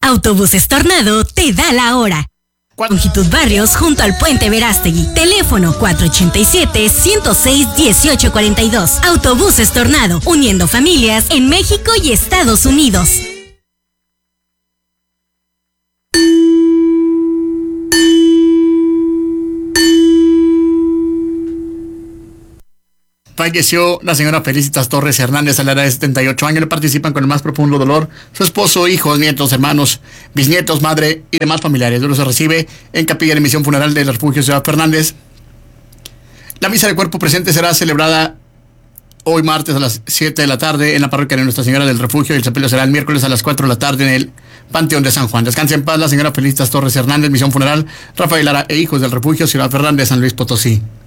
Autobuses Tornado te da la hora. Longitud Barrios junto al Puente Verástegui. Teléfono 487-106-1842. Autobuses Tornado, uniendo familias en México y Estados Unidos. Falleció la señora Felicitas Torres Hernández a la edad de 78 años. Le participan con el más profundo dolor su esposo, hijos, nietos, hermanos, bisnietos, madre y demás familiares. Luego se recibe en Capilla de Misión Funeral del Refugio Ciudad Fernández. La misa de cuerpo presente será celebrada hoy martes a las 7 de la tarde en la parroquia de Nuestra Señora del Refugio, y el sepelio será el miércoles a las 4 de la tarde en el Panteón de San Juan. Descanse en paz la señora Felicitas Torres Hernández, Misión Funeral Rafael Lara e hijos del Refugio Ciudad Fernández, San Luis Potosí.